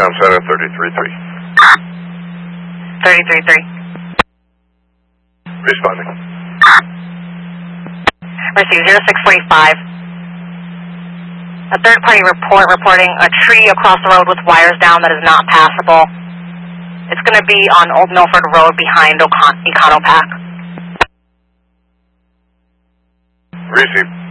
Town Center, 33-3. 33-3. Responding. Receive 0645. A third-party report reporting a tree across the road with wires down that is not passable. It's going to be on Old Milford Road behind Econopack. Receive.